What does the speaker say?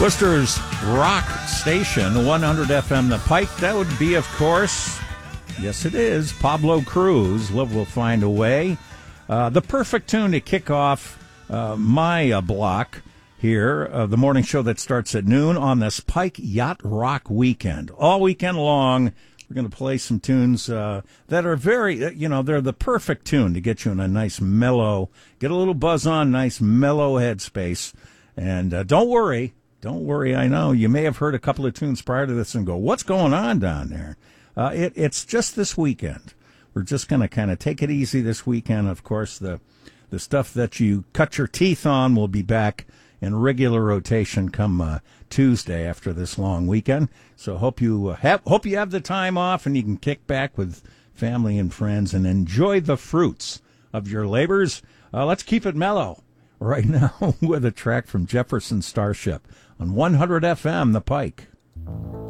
Worcester's rock station, 100 FM The Pike. That would be, of course, yes it is, Pablo Cruz, Love Will Find a Way. The perfect tune to kick off my block here, the morning show that starts at noon on this Pike Yacht Rock weekend. All weekend long, we're going to play some tunes that are very, they're the perfect tune to get you in a nice mellow, get a little buzz on, nice mellow headspace. And don't worry, I know you may have heard a couple of tunes prior to this and go, what's going on down there? It's just this weekend. We're just going to kind of take it easy this weekend. Of course, the stuff that you cut your teeth on will be back in regular rotation come Tuesday after this long weekend. So hope you have the time off and you can kick back with family and friends and enjoy the fruits of your labors. Let's keep it mellow right now with a track from Jefferson Starship on 100 FM The Pike.